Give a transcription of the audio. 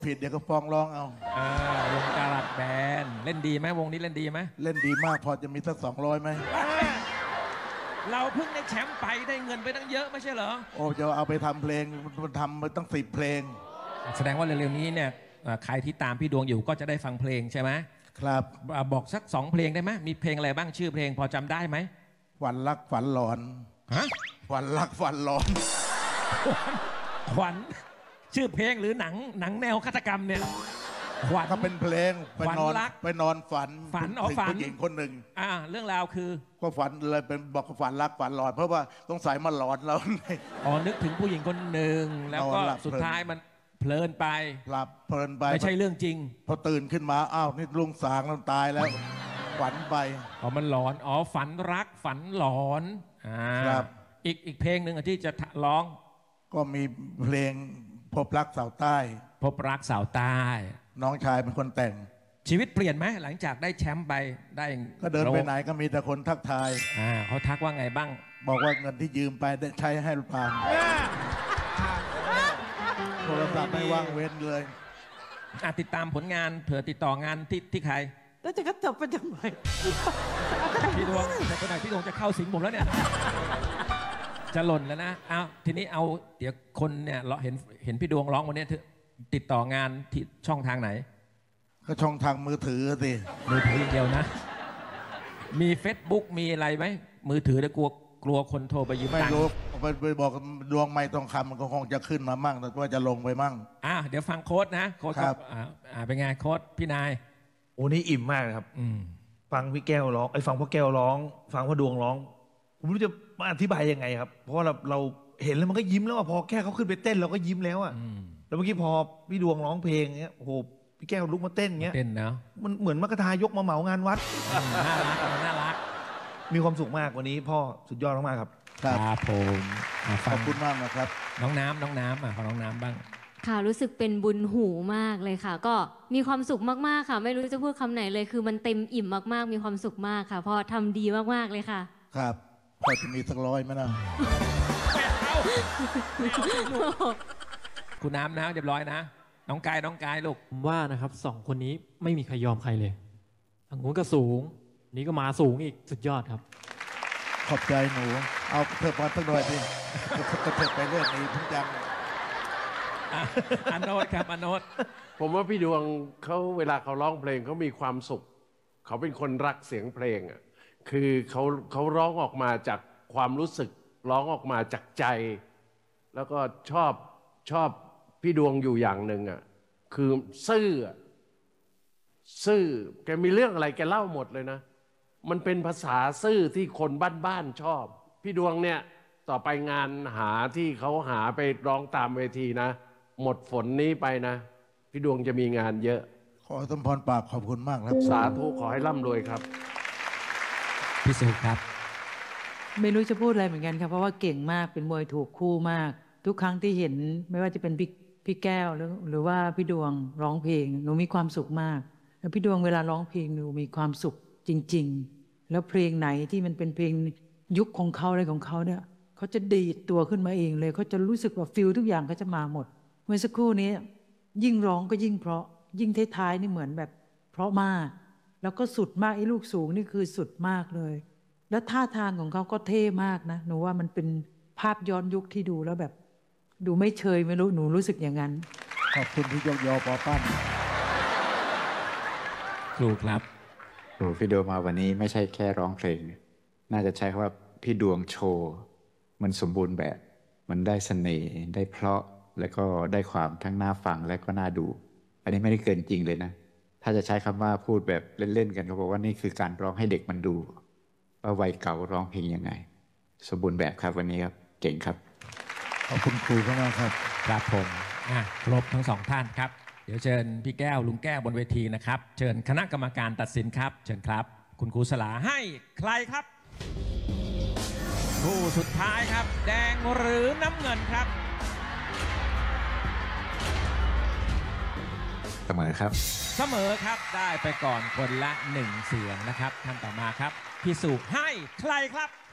ผิดเดี๋ยวก็ฟ้องร้องเอาวงการัดแบนเล่นดีไหมวงนี้เล่นดีไหมเล่นดีมากพอจะมีสัก200ไหมเราเพิ่งได้แชมป์ไปได้เงินไปตั้งเยอะไม่ใช่เหรอโอ้จะเอาไปทำเพลงมันทำมาตั้ง10 เพลงแสดงว่าเร็วๆนี้เนี่ยใครที่ตามพี่ดวงอยู่ก็จะได้ฟังเพลงใช่ไหมครับบอกสัก2 เพลงได้ไหมมีเพลงอะไรบ้างชื่อเพลงพอจำได้ไหมฝันรักฝันหลอนฮะฝันรักฝันหลอนขวัญชื่อเพลงหรือหนังแนวฆาตกรรมเนี่ยขวัญก็เป็นเพลงไปนอนฝันรักไปนอนฝันฝันถึงฝันผู้หญิงคนหนึ่งเรื่องราวคือก็ฝันเลยเป็นบอกว่าฝันรักฝันหลอน เพราะว่าต้องใส่มาหลอนเรานึกถึงผู้หญิงคนหนึ่งแล้วก็นอนหลับสุดท้ายมันเพลินไปหลับเพลินไปไม่ใช่เรื่องจริงพอตื่นขึ้นมาอ้าวนี่ลุงสางเราตายแล้ว ฝันไปมันหลอนฝันรักฝันหลอนครับอีกเพลงหนึ่งที่จะร้องก็มีเพลงพบรักสาวใต้พบรักสาวใต้น้องชายเป็นคนแต่งชีวิตเปลี่ยนไหมหลังจากได้แชมป์ไปได้ก็เดินไปไหนก็มีแต่คนทักทายเขาทักว่าไงบ้างบอกว่าเงินที่ยืมไปได้ใช้ให้ลูกผ่านโทรศัพท์ไม่ว่างเว้นเลยติดตามผลงานเผื่อติดต่องานที่ใครแล้วจะกระจับไปทำไมพี่ดวงแต่ตัวไหนพี่ดวงจะเข้าสิงผมแล้วเนี่ย จะหล่นแล้วนะทีนี้เดี๋ยวคนเนี่ยเราเห็นพี่ดวงร้องวันนี้ติดต่องานที่ช่องทางไหนก็ช่องทางมือถือสิมือถืออย่างเดียวนะ มี Facebook มีอะไรไหมมือถือแต่กลัวคนโทรไปยืมไม่ตังค์รู้ไปบอกดวงไม่ต้องคำมันก็คงจะขึ้นมามั่งแต่ว่าจะลงไปมั่งเดี๋ยวฟังโค้ดนะโค้ดครับเป็นไงโค้ดพี่นายโอ้นี่อิ่มมากเลยครับอืมฟังพี่แก้วร้องฟังพ่อแก้วร้อง ฟังพ่อดวงร้อง ผมไม่รู้จะมาอธิบายยังไงครับ เพราะว่าเราเห็นแล้วมันก็ยิ้มแล้วอะพอแค่เขาขึ้นไปเต้นเราก็ยิ้มแล้วอะแล้วเมื่อกี้พอพี่ดวงร้องเพลงเงี้ยโอ้โหพี่แก้วลุกมาเต้นเงี้ยเต้นเนาะมันเหมือนมกทายกมาเหมางานวัดน่ารักมีความสุขมากวันนี้พ่อสุดยอดมากๆครับครับผมขอฟังบคุณมากนะครับน้องน้ำของน้ำบ้างค่ะรู้สึกเป็นบุญหูมากเลยค่ะ ก็มีความสุขมากๆค่ะ ไม่รู้จะพูดคำไหนเลยคือมันเต็มอิ่มมากๆ มีความสุขมากค่ะเพราะทำดีมากๆเลยค่ะครับพอจะมีสัก100ไหมนะคุณน้ำนะเรียบร้อยนะ น้องกายลูกผมว่านะครับ2 คนนี้ไม่มีใครยอมใครเลยทางนู้นก็สูง นี้ก็มาสูงอีกสุดยอดครับขอบใจหนู เอาเธอพอสักหน่อยสิก็เธอไปเรื่องนี้ทุกอย่างอโนตครับอโนตผมว่าพี่ดวงเขาเวลาเขาร้องเพลงเขามีความสุข เขาเป็นคนรักเสียงเพลงอ่ะคือเขาร้องออกมาจากความรู้สึกร้องออกมาจากใจ แล้วก็ชอบพี่ดวงอยู่อย่างหนึ่งอ่ะคือซื่อแกมีเรื่องอะไรแกเล่าหมดเลยนะ มันเป็นภาษาซื่อที่คนบ้านๆชอบ พี่ดวงเนี่ยต่อไปงานหาที่เขาหาไปร้องตามเวทีนะ หมดฝนนี้ไปนะ พี่ดวงจะมีงานเยอะขอสมพรปากขอบคุณมากครับสาธุขอให้ร่ำรวยครับพี่สุครับไม่รู้จะพูดอะไรเหมือนกันค่ะเพราะว่าเก่งมากเป็นมวยถูกคู่มาก ทุกครั้งที่เห็นไม่ว่าจะเป็นพี่แก้วหรือว่าพี่ดวงร้องเพลงหนูมีความสุขมากแล้วพี่ดวงเวลาร้องเพลงหนูมีความสุขจริง ๆ แล้วเพลงไหนที่มันเป็นเพลงยุคของเขาอะไรของเขาเนี่ยเขาจะดีดตัวขึ้นมาเองเลยเขาจะรู้สึกว่าฟิลทุกอย่างเขาจะมาหมด เมื่อสักครู่นี้ยิ่งร้องก็ยิ่งเพราะยิ่งท้ายๆนี่เหมือนแบบเพราะมากแล้วก็สุดมากไอ้ลูกสูงนี่คือสุดมากเลย แล้วท่าทางของเขาก็เท่มากนะหนูว่ามันเป็นภาพย้อนยุคที่ดูแล้วแบบ ดูไม่เชยไม่รู้หนูรู้สึกอย่างนั้นขอบคุณที่ยกยอปอปั้นครูครับโอ้พี่ดวงมาวันนี้ไม่ใช่แค่ร้องเพลง น่าจะใช้คำว่าพี่ดวงโชว์มันสมบูรณ์แบบ มันได้เสน่ห์ได้เพราะแล้วก็ได้ความทั้งน่าฟังและก็น่าดู อันนี้ไม่ได้เกินจริงเลยนะ ถ้าจะใช้คำว่าพูดแบบเล่นๆกันเขาบอกว่านี่คือการร้องให้เด็กมันดู ว่าวัยเก่าร้องเพลงยังไง สมบูรณ์แบบครับวันนี้ครับเก่งครับขอบคุณครูมากครับครับผมครบทั้งสองท่านครับ เดี๋ยวเชิญพี่แก้วลุงแก้วบนเวทีนะครับ เชิญคณะกรรมการตัดสินครับ เชิญครับ คุณครูสลาให้ใครครับคู่สุดท้ายครับ แดงหรือน้ำเงินครับเสมอครับเสมอครับได้ไปก่อนคนละ1 เสียงนะครับท่านต่อมาครับพี่สุให้ใครครับ